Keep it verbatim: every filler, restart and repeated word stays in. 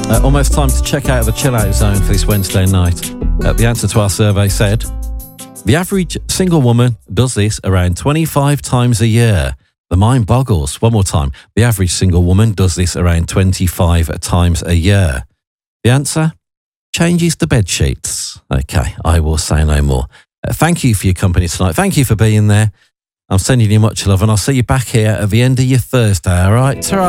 Uh, almost time to check out the chill out zone for this Wednesday night. Uh, the answer to our survey said, the average single woman does this around twenty-five times a year. The mind boggles. One more time. The average single woman does this around twenty-five times a year. The answer? Changes the bed sheets. Okay, I will say no more. Uh, thank you for your company tonight. Thank you for being there. I'm sending you much love, and I'll see you back here at the end of your Thursday, all right? Ta-ra.